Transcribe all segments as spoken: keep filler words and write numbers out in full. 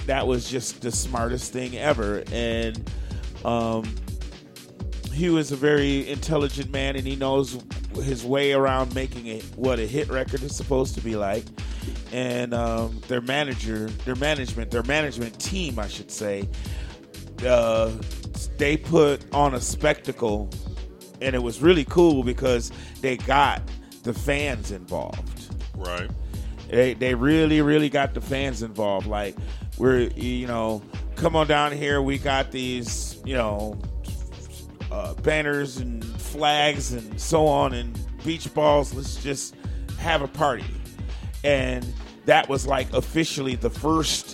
that was just the smartest thing ever. And um, he was a very intelligent man, and he knows his way around making it what a hit record is supposed to be like. And um, their manager, their management, their management team, I should say, uh, they put on a spectacle, and it was really cool because they got the fans involved. Right. They they really, really got the fans involved. Like, we're, you know, come on down here. We got these, you know, uh, banners and flags and so on and beach balls. Let's just have a party. And that was like officially the first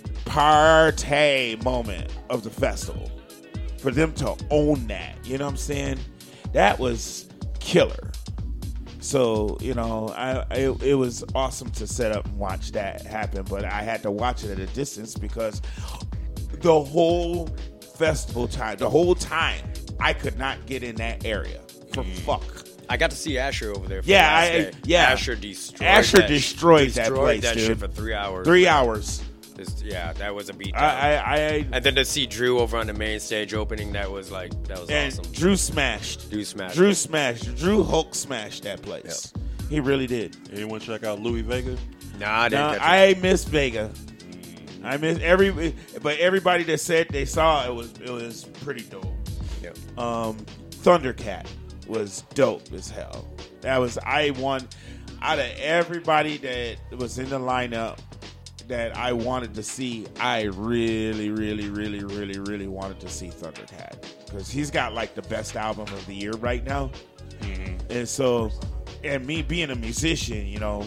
party moment of the festival. For them to own that, you know what I'm saying? That was killer. So, you know, I, I it was awesome to set up and watch that happen, but I had to watch it at a distance because the whole festival time, the whole time, I could not get in that area for mm. fuck. I got to see Asher over there. For yeah, the last I, day. yeah. Asher destroyed. Asher that, destroyed, destroyed that place, that dude. shit for three hours. Three man. hours. This, yeah, that was a beat. I, I, I, and then to see Drew over on the main stage opening, that was like that was and awesome. Drew smashed. Drew smashed. Drew it. smashed. Drew Hulk smashed that place. Yep. He really did. Anyone check out Louis Vega? Nah, I didn't. Nah, I miss Vega. I miss every, but everybody that said they saw it was it was pretty dope. Yep. Um, Thundercat was dope as hell. That was I won out of everybody that was in the lineup that I wanted to see. I really, really, really, really, really wanted to see Thundercat because he's got like the best album of the year right now. Mm-hmm. And so, and me being a musician, you know,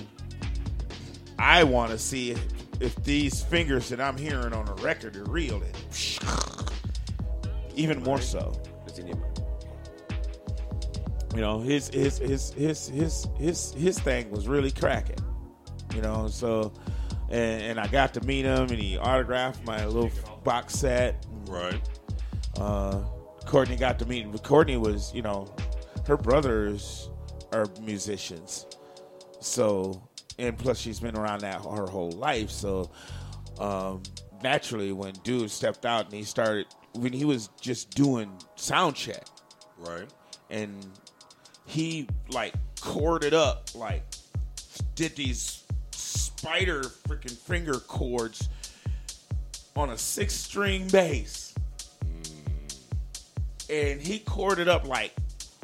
I want to see if, if these fingers that I'm hearing on a record are real. And even more so. You know, his his his his his his his thing was really cracking. You know, so and, and I got to meet him, and he autographed my little box set. Right. Uh, Courtney got to meet him. Courtney was, you know, her brothers are musicians, so and plus she's been around that her whole life. So um, naturally, when dude stepped out and he started, when he was just doing sound check, right, and he like corded up, like did these spider freaking finger chords on a six string bass, and he corded up like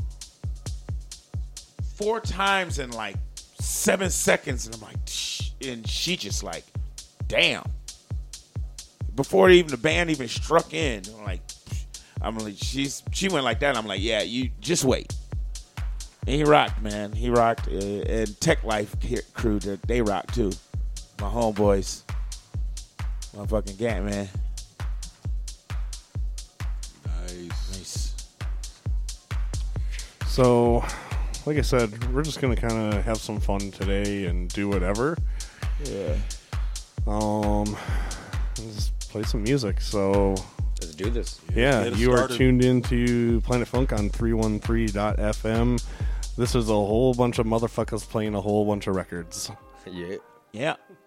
four times in like seven seconds, and I'm like, Shh. And she just like, damn. Before even the band even struck in, I'm like, I'm like, she's she went like that. And I'm like, yeah, you just wait. And he rocked, man. He rocked. Uh, and Tech Life crew, they rocked too. My homeboys, motherfucking gang, man. Nice, nice. So, like I said, we're just gonna kind of have some fun today and do whatever. Yeah. Um, just play some music. So let's do this. Yeah, yeah you started. are tuned into Planet Funk on three one three dot f m. This is a whole bunch of motherfuckers playing a whole bunch of records. Yeah. Yeah.